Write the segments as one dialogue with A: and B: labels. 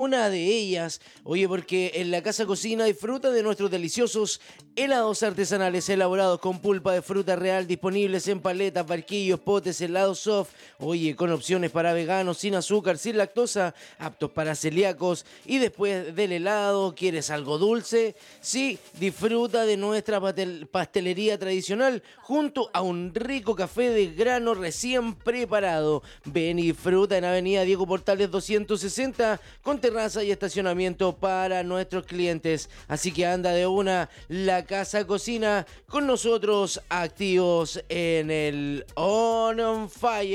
A: una de ellas. Oye, porque en la Casa Cocina disfruta de nuestros deliciosos helados artesanales elaborados con pulpa de fruta real, disponibles en paletas, barquillos, potes, helados soft. Oye, con opciones para veganos, sin azúcar, sin lactosa, aptos para celíacos. Y después del helado, ¿quieres algo dulce? Sí, disfruta de nuestra pastelería tradicional junto a un rico café de grano recién preparado. Ven y disfruta en Avenida Diego Portales 260 con terraza y estacionamiento para nuestros clientes. Así que anda de una, la Casa Cocina, con nosotros activos en el On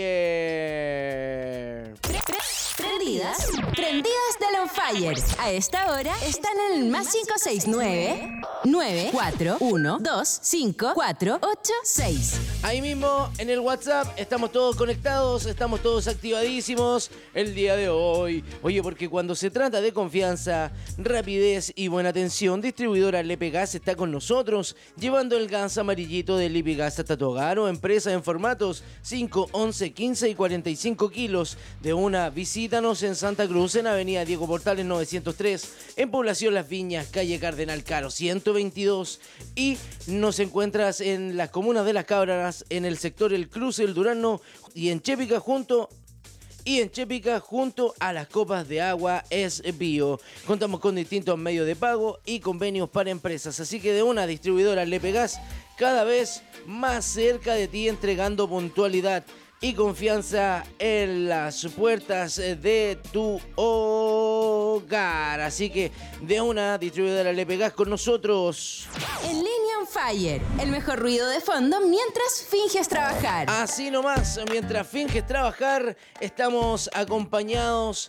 A: Fire.
B: Prendidas del On Fire. A esta hora están en el más 569-94125486.
A: Ahí mismo en el WhatsApp estamos todos conectados, estamos todos activadísimos el día de hoy. Oye, porque cuando se trata de confianza, rapidez y buena atención, distribuidora Lepe Gas está con nosotros, llevando el gas amarillito de Lepe Gas hasta tu hogar o empresa en formatos 5, 11, 15 y 45 kilos. De una, visítanos en Santa Cruz, en Avenida Diego Portales 903, en Población Las Viñas, calle Cardenal Caro 122, y nos encuentras en las comunas de Las Cabras, en el sector El Cruce, El Durazno, y en Chépica junto a las copas de agua Es Bio. Contamos con distintos medios de pago y convenios para empresas, así que de una, distribuidora Lepe Gas, cada vez más cerca de ti, entregando puntualidad y confianza en las puertas de tu hogar. Así que de una, distribuidora Lepe Gas con nosotros.
B: En línea On Fire, el mejor ruido de fondo mientras finges trabajar.
A: Así nomás, mientras finges trabajar, estamos acompañados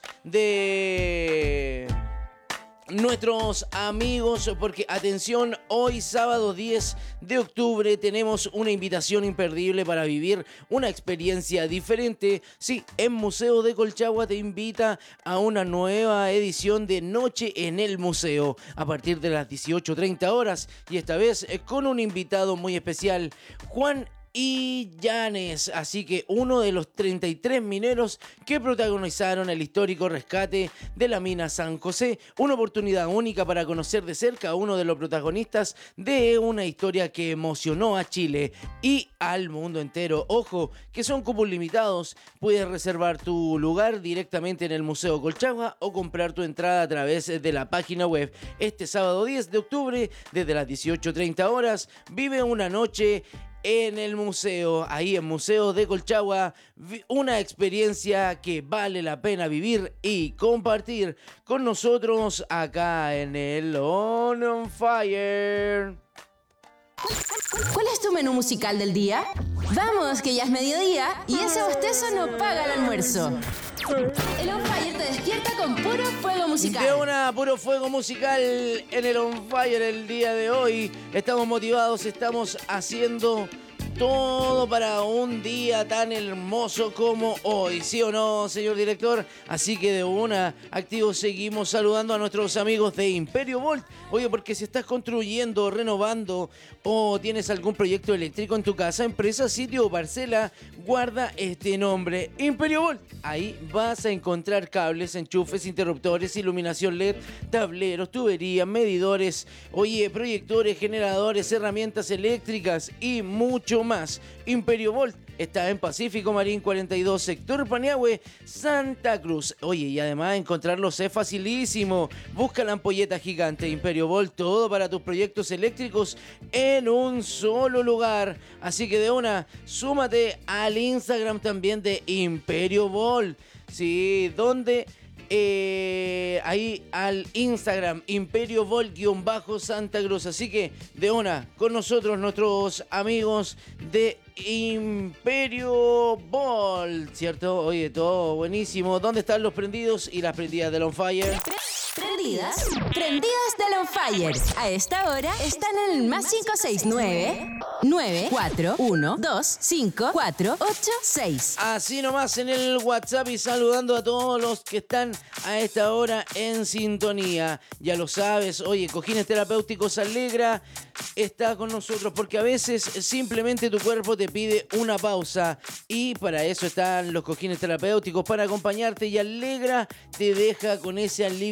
A: de nuestros amigos, porque atención, hoy sábado 10 de octubre tenemos una invitación imperdible para vivir una experiencia diferente. Sí, en Museo de Colchagua te invita a una nueva edición de Noche en el Museo a partir de las 18:30 horas, y esta vez con un invitado muy especial, Juan Illanes. Así que uno de los 33 mineros que protagonizaron el histórico rescate de la mina San José. Una oportunidad única para conocer de cerca a uno de los protagonistas de una historia que emocionó a Chile y al mundo entero. Ojo, que son cupos limitados. Puedes reservar tu lugar directamente en el Museo Colchagua o comprar tu entrada a través de la página web. Este sábado 10 de octubre, desde las 18:30 horas, vive una noche en el museo, ahí en Museo de Colchagua, una experiencia que vale la pena vivir y compartir con nosotros acá en el On Fire.
B: ¿Cuál es tu menú musical del día? Vamos, que ya es mediodía y ese bostezo no paga el almuerzo. El On Fire te despierta con puro fuego musical.
A: De una, puro fuego musical en el On Fire el día de hoy. Estamos motivados, estamos haciendo todo para un día tan hermoso como hoy, ¿sí o no, señor director? Así que de una, activos, seguimos saludando a nuestros amigos de Imperio Volt. Oye, porque si estás construyendo, renovando o tienes algún proyecto eléctrico en tu casa, empresa, sitio o parcela, guarda este nombre, Imperio Volt. Ahí vas a encontrar cables, enchufes, interruptores, iluminación LED, tableros, tuberías, medidores, oye, proyectores, generadores, herramientas eléctricas y mucho más. Imperio Volt está en Pacífico Marín 42, sector Paniagüe, Santa Cruz. Oye, y además encontrarlos es facilísimo. Busca la ampolleta gigante Imperio Volt, todo para tus proyectos eléctricos en un solo lugar. Así que de una, súmate al Instagram también de Imperio Volt. Sí, donde ahí al Instagram Imperio Volt-Santa Cruz. Así que de una, con nosotros nuestros amigos de Imperio Volt, ¿cierto? Oye, todo buenísimo. ¿Dónde están los prendidos y las prendidas del On Fire?
B: Prendidas del On Fire. A esta hora están en el más 569-94125486.
A: Así nomás en el WhatsApp, y saludando a todos los que están a esta hora en sintonía. Ya lo sabes, oye, Cojines Terapéuticos Alegra está con nosotros porque a veces simplemente tu cuerpo te pide una pausa, y para eso están los Cojines Terapéuticos, para acompañarte, y Alegra te deja con ese alivio